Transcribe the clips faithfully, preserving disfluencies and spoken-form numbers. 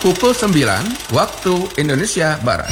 pukul sembilan waktu Indonesia Barat.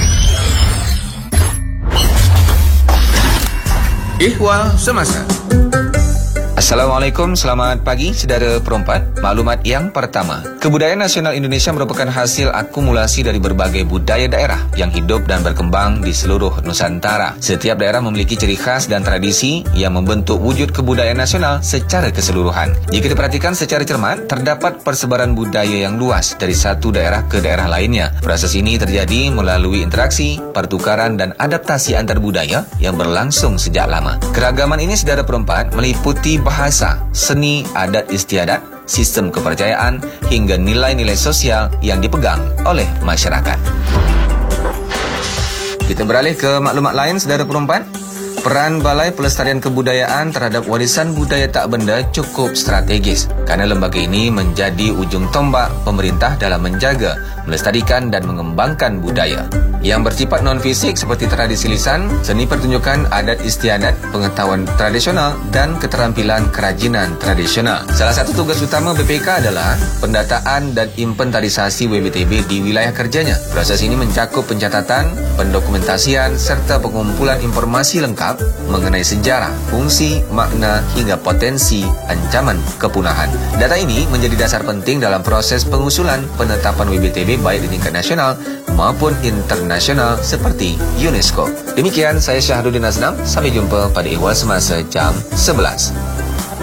Ihwal Semasa. Assalamualaikum, selamat pagi saudara perempat. Maklumat yang pertama, kebudayaan nasional Indonesia merupakan hasil akumulasi dari berbagai budaya daerah yang hidup dan berkembang di seluruh Nusantara. Setiap daerah memiliki ciri khas dan tradisi yang membentuk wujud kebudayaan nasional secara keseluruhan. Jika diperhatikan secara cermat, terdapat persebaran budaya yang luas dari satu daerah ke daerah lainnya. Proses ini terjadi melalui interaksi, pertukaran dan adaptasi antar budaya yang berlangsung sejak lama. Keragaman ini saudara perempat meliputi bahasa, seni, adat istiadat, sistem kepercayaan, hingga nilai-nilai sosial yang dipegang oleh masyarakat. Kita beralih ke maklumat lain, saudara perempat. Peran Balai Pelestarian Kebudayaan terhadap warisan budaya tak benda cukup strategis kerana lembaga ini menjadi ujung tombak pemerintah dalam menjaga, melestarikan dan mengembangkan budaya yang bersifat non-fisik seperti tradisi lisan, seni pertunjukan adat istiadat, pengetahuan tradisional dan keterampilan kerajinan tradisional. Salah satu tugas utama B P K adalah pendataan dan inventarisasi W B T B di wilayah kerjanya. Proses ini mencakup pencatatan, pendokumentasian serta pengumpulan informasi lengkap mengenai sejarah, fungsi, makna hingga potensi ancaman kepunahan. Data ini menjadi dasar penting dalam proses pengusulan penetapan W B T B baik di tingkat nasional maupun internasional seperti UNESCO. Demikian, saya Syahrudin Aznam. Sampai jumpa pada Ihwal Semasa jam sebelas.